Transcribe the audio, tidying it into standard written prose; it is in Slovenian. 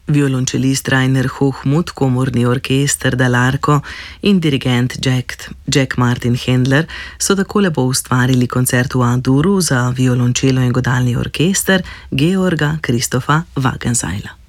Violončelist Rainer Hochmuth, komorni orkester Dall'Arco in dirigent Jack Martin Händler so tako lepo ustvarili koncert v A-duru za violončelo in godalni orkester Georga Christopha Wagenseila.